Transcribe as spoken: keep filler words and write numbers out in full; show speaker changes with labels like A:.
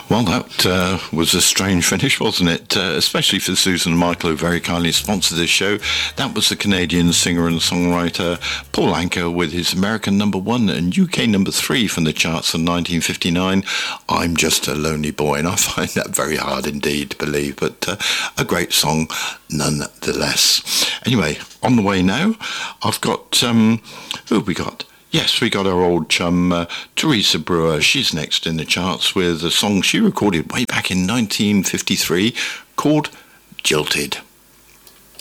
A: Well, that uh, was a strange finish, wasn't it? Uh, especially for Susan and Michael, who very kindly sponsored this show. That was the Canadian singer and songwriter Paul Anka with his American number one and U K number three from the charts in nineteen fifty-nine, I'm Just a Lonely Boy. And I find that very hard indeed to believe, but uh, a great song nonetheless. Anyway, on the way now, I've got, um, who have we got? Yes, we got our old chum, uh, Teresa Brewer. She's next in the charts with a song she recorded way back in nineteen fifty-three called Jilted.